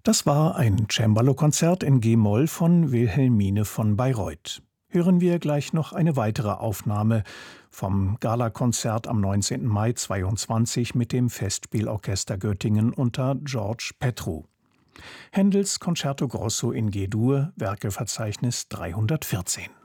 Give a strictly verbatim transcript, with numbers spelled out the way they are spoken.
Das war ein Cembalo-Konzert in G-Moll von Wilhelmine von Bayreuth. Hören wir gleich noch eine weitere Aufnahme vom Galakonzert am neunzehnten Mai zweiundzwanzig mit dem Festspielorchester Göttingen unter George Petru. Händels Concerto Grosso in G-Dur, Werkeverzeichnis dreihundertvierzehn.